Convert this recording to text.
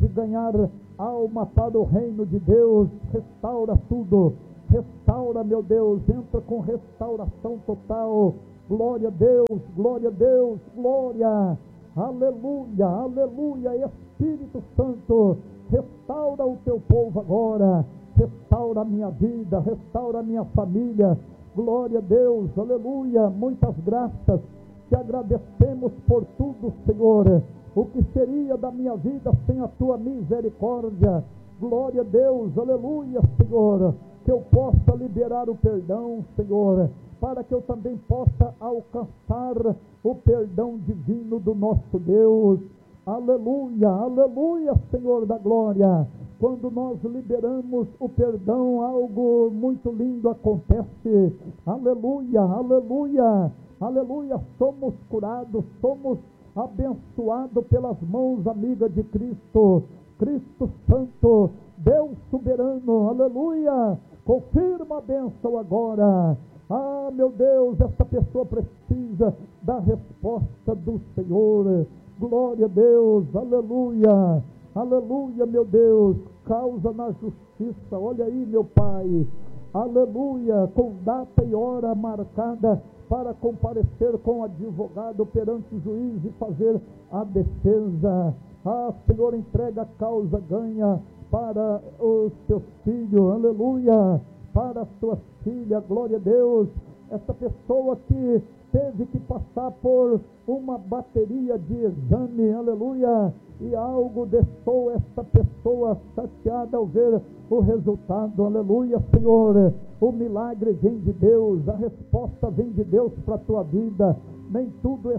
de ganhar alma para o reino de Deus. Restaura tudo, restaura, meu Deus, entra com restauração total. Glória a Deus, glória a Deus, glória, aleluia, aleluia. Espírito Santo, restaura o teu povo agora, restaura a minha vida, restaura a minha família. Glória a Deus, aleluia. Muitas graças, te agradecemos por tudo, Senhor. O que seria da minha vida sem a tua misericórdia? Glória a Deus, aleluia, Senhor. Que eu possa liberar o perdão, Senhor, para que eu também possa alcançar o perdão divino do nosso Deus. Aleluia, aleluia, Senhor da glória. Quando nós liberamos o perdão, algo muito lindo acontece. Aleluia, aleluia, aleluia. Somos curados, somos abençoados pelas mãos amigas de Cristo. Cristo Santo, Deus soberano, aleluia. Confirma a bênção agora. Ah, meu Deus, essa pessoa precisa da resposta do Senhor. Glória a Deus, aleluia, aleluia, meu Deus. Causa na justiça, olha aí, meu Pai, aleluia, com data e hora marcada para comparecer com o advogado perante o juiz e fazer a defesa. Ah, Senhor, entrega a causa ganha para os teus filhos, aleluia, para as tuas filhas, glória a Deus. Essa pessoa que teve que passar por uma bateria de exame, aleluia, e algo deixou essa pessoa chateada ao ver o resultado, aleluia, Senhor. O milagre vem de Deus, a resposta vem de Deus para a tua vida. Nem tudo é